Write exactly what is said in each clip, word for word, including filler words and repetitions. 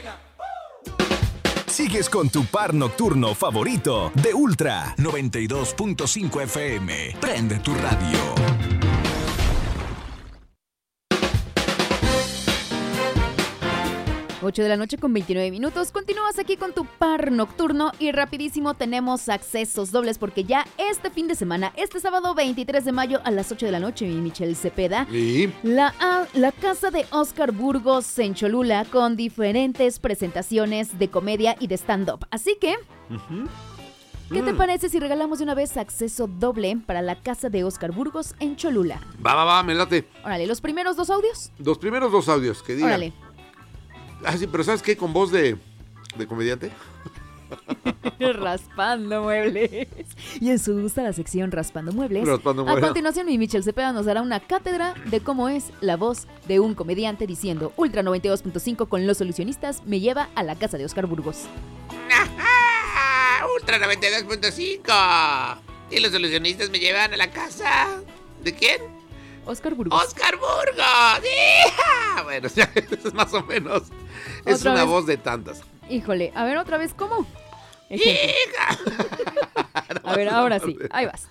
Sigues con tu par nocturno favorito de Ultra noventa y dos punto cinco F M. Prende tu radio. ocho de la noche con veintinueve minutos. Continúas aquí con tu par nocturno y rapidísimo tenemos accesos dobles porque ya este fin de semana, este sábado veintitrés de mayo a las ocho de la noche, mi Michelle Cepeda, ¿Y? la, a, la casa de Oscar Burgos en Cholula con diferentes presentaciones de comedia y de stand-up. Así que... Uh-huh. ¿Qué te parece si regalamos de una vez acceso doble para la casa de Oscar Burgos en Cholula? Va, va, va, me late. Órale, ¿los primeros dos audios? Los primeros dos audios, que digan. Órale. Ah, sí, pero ¿sabes qué? Con voz de, de comediante. Raspando muebles. Y en su gusta la sección Raspando Muebles. Raspando muebles. A continuación, mi Michelle Cepeda nos dará una cátedra de cómo es la voz de un comediante diciendo Ultra noventa y dos punto cinco con los solucionistas me lleva a la casa de Oscar Burgos. Ultra noventa y dos punto cinco. Y los solucionistas me llevan a la casa. ¿De quién? Oscar Burgos. ¡Oscar Burgos! ¡Yeah! Bueno, ya, es más o menos. Es ¿Otra una vez? voz de tantas. Híjole, a ver otra vez, ¿cómo? Ejemplo. A ver, ahora sí, ahí vas.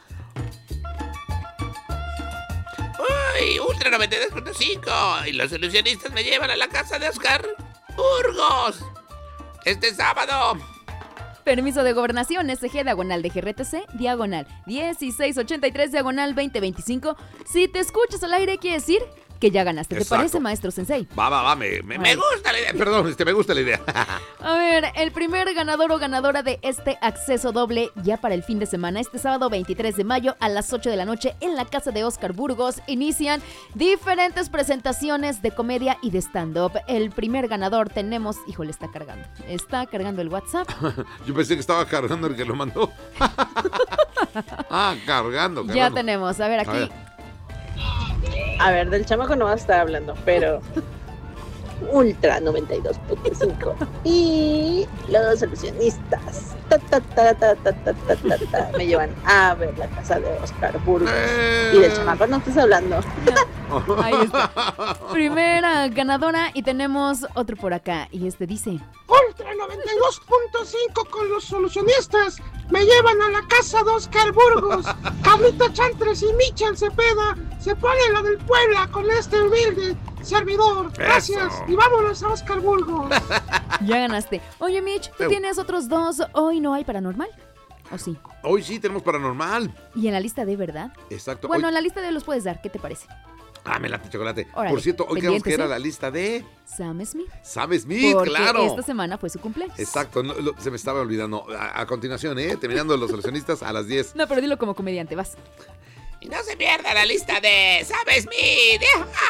Uy, Ultra noventa y dos punto cinco. Y los solucionistas me llevan a la casa de Oscar Burgos. Este sábado. Permiso de gobernación, S G, diagonal de G R T C, diagonal dieciséis ochenta y tres, diagonal veinte veinticinco. Si te escuchas al aire, quiere decir que ya ganaste. ¿Te Exacto. parece, maestro Sensei? Va, va, va, me, me, Me gusta la idea. Perdón, este, me gusta la idea. A ver, el primer ganador o ganadora de este acceso doble ya para el fin de semana, este sábado veintitrés de mayo a las ocho de la noche en la casa de Oscar Burgos, inician diferentes presentaciones de comedia y de stand-up. El primer ganador tenemos... Híjole, está cargando. Está cargando el WhatsApp. Yo pensé que estaba cargando el que lo mandó. Ah, cargando, cargando. Ya tenemos, a ver aquí... A ver. A ver, del chamaco no va a estar hablando, pero Ultra noventa y dos punto cinco y los solucionistas ta, ta, ta, ta, ta, ta, ta, ta, ta, me llevan a ver la casa de Oscar Burgos. Eh. Y del chamaco no estás hablando. Ahí está. Primera ganadora y tenemos otro por acá y este dice... Ultra noventa y dos punto cinco con los solucionistas me llevan a la casa de Oscar Burgos. Carlita Chantres y Michelle Cepeda se ponen la del Puebla con este humilde servidor. Gracias. Eso. Y vámonos a Oscar Burgos. Ya ganaste. Oye, Mitch, ¿tú Eu. tienes otros dos? ¿Hoy no hay paranormal? ¿O sí? Hoy sí tenemos paranormal. ¿Y en la lista de verdad? Exacto. Bueno, Hoy- en la lista de los puedes dar. ¿Qué te parece? Ah, me late chocolate. Órale, Por cierto, hoy quedamos pendientes, que era ¿eh? la lista de Sam Smith. Sam Smith, Porque claro. esta semana fue su cumpleaños. Exacto, no, lo- se me estaba olvidando. A, a continuación, ¿eh? Terminando los solucionistas a las diez. No, pero dilo como comediante, vas. Y no se pierda la lista de Sam Smith.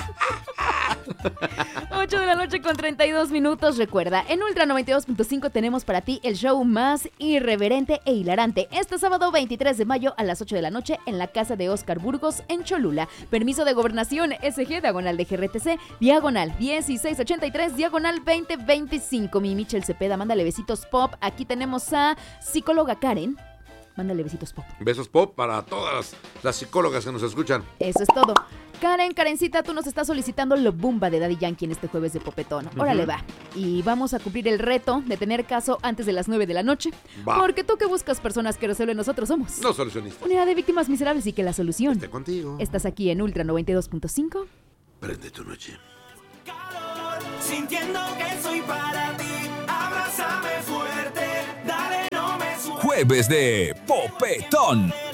ocho de la noche con treinta y dos minutos. Recuerda, en Ultra noventa y dos punto cinco tenemos para ti el show más irreverente e hilarante. Este sábado veintitrés de mayo a las ocho de la noche en la casa de Oscar Burgos en Cholula. Permiso de gobernación S G, diagonal de G R T C, diagonal dieciséis ochenta y tres, diagonal veinte veinticinco. Mi Michelle Cepeda, mándale besitos pop. Aquí tenemos a psicóloga Karen. Mándale besitos pop. Besos pop para todas las psicólogas que nos escuchan. Eso es todo. Karen, Karencita, tú nos estás solicitando lo Bumba de Daddy Yankee en este jueves de Popetón. Órale, va. Y vamos a cumplir el reto de tener caso antes de las nueve de la noche. Va. Porque tú que buscas personas que resuelven, nosotros somos Los solucionistas. unidad de víctimas miserables y que la solución... Esté contigo. Estás aquí en Ultra noventa y dos punto cinco. Prende tu noche. Sintiendo que soy para ti, abrázame fuerte, dale, no me sueltes. Jueves de Popetón.